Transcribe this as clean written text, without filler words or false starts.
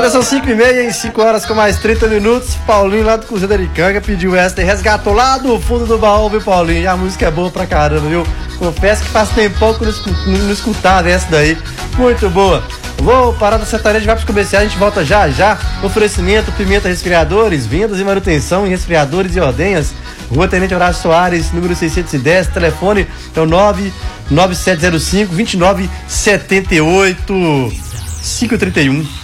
Olha, são 5h30, em 5 horas com mais 30 minutos. Paulinho lá do Cruzeiro da Aricanga pediu essa e resgatou lá do fundo do baú, viu, Paulinho? E a música é boa pra caramba, viu? Confesso que faz tempão que não escutava essa daí. Muito boa. Vou parar da sertaneja, vai pros comerciais, a gente volta já já. Oferecimento Pimenta Resfriadores, vendas e manutenção em resfriadores e ordenhas. Rua Tenente Horácio Soares, número 610, telefone é o 99705-2978. 5h31.